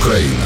Україна.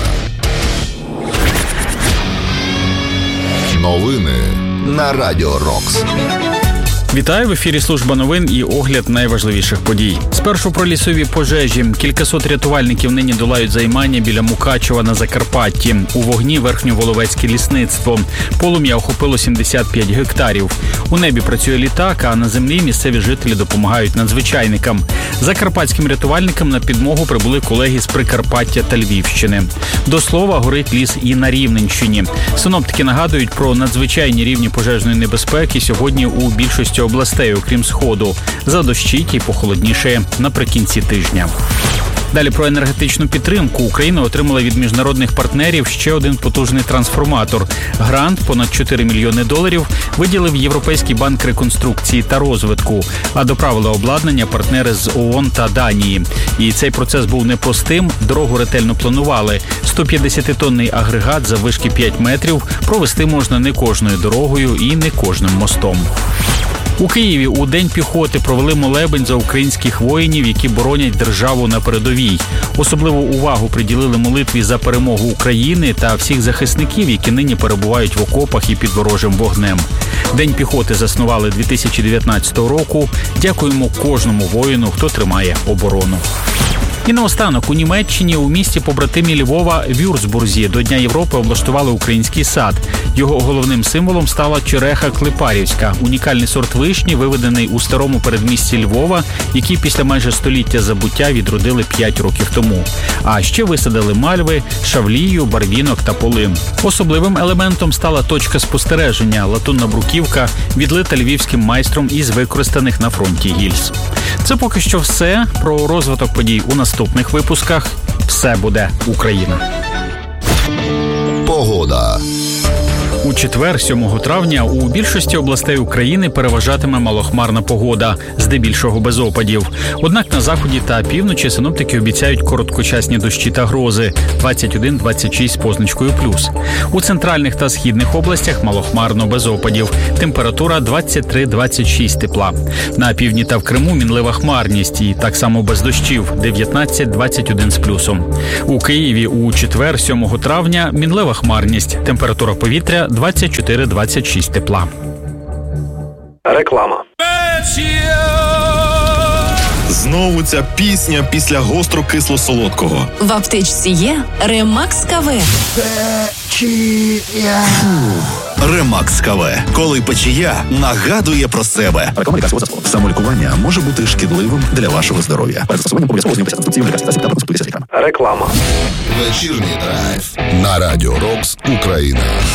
Новини на Радіо Рокс. Вітаю, в ефірі служба новин і огляд найважливіших подій. Спершу про лісові пожежі. Кількасот рятувальників нині долають займання біля Мукачева на Закарпатті. У вогні Верхньоволовецьке лісництво. Полум'я охопило 75 гектарів. У небі працює літак, а на землі місцеві жителі допомагають надзвичайникам. Закарпатським рятувальникам на підмогу прибули колеги з Прикарпаття та Львівщини. До слова, горить ліс і на Рівненщині. Синоптики нагадують про надзвичайні рівні пожежної небезпеки сьогодні у більшості областей, окрім Сходу. Задощить і похолодніше наприкінці тижня. Далі про енергетичну підтримку. Україна отримала від міжнародних партнерів ще один потужний трансформатор. Грант понад $4 мільйони виділив Європейський банк реконструкції та розвитку. А доправили обладнання партнери з ООН та Данії. І цей процес був непростим, дорогу ретельно планували. 150-тонний агрегат заввишки 5 метрів провести можна не кожною дорогою і не кожним мостом. У Києві у День піхоти провели молебень за українських воїнів, які боронять державу на передовій. Особливу увагу приділили молитві за перемогу України та всіх захисників, які нині перебувають в окопах і під ворожим вогнем. День піхоти заснували 2019 року. Дякуємо кожному воїну, хто тримає оборону. І наостанок, у Німеччині у місті побратимі Львова Вюрцбурзі до Дня Європи облаштували український сад. Його головним символом стала череха клепарівська – унікальний сорт вишні, виведений у старому передмісті Львова, який після майже століття забуття відродили 5 років тому. А ще висадили мальви, шавлію, барвінок та полин. Особливим елементом стала точка спостереження – латунна бруківка, відлита львівським майстром із використаних на фронті гільз. Це поки що все. Про розвиток подій у наступних випусках. Все буде Україна. Погода. У четвер, 7 травня, у більшості областей України переважатиме малохмарна погода, здебільшого без опадів. Однак на заході та півночі синоптики обіцяють короткочасні дощі та грози – 21-26 з позначкою плюс. У центральних та східних областях малохмарно без опадів. Температура 23-26 тепла. На півдні та в Криму мінлива хмарність і так само без дощів – 19-21 з плюсом. У Києві у четвер, 7 травня, мінлива хмарність. Температура повітря 24-26 тепла. Реклама. Знову ця пісня після гостро-кисло-солодкого. В аптечці є Ремакс КВ. Ремакс КВ. Коли печія нагадує про себе. Реклама лікарського засобу. Самолікування може бути шкідливим для вашого здоров'я. Перед застосуванням обов'язково знайомтеся з інструкцією лікарських засобів та проконсультуйтеся з лікарем. Реклама. Вечірній драйв на Радіо Рокс Україна.